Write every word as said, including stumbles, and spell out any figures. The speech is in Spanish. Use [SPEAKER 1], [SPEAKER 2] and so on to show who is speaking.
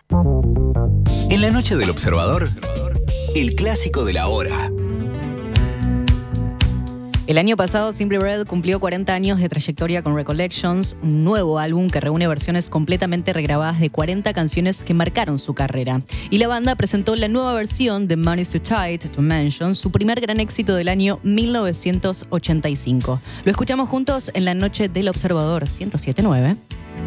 [SPEAKER 1] En la noche del observador, el clásico de la hora.
[SPEAKER 2] El año pasado, Simply Red cumplió cuarenta años de trayectoria con Recollections, un nuevo álbum que reúne versiones completamente regrabadas de cuarenta canciones que marcaron su carrera. Y la banda presentó la nueva versión de Money's Too Tight to Mention, su primer gran éxito del año mil novecientos ochenta y cinco. Lo escuchamos juntos en la noche del observador ciento siete punto nueve.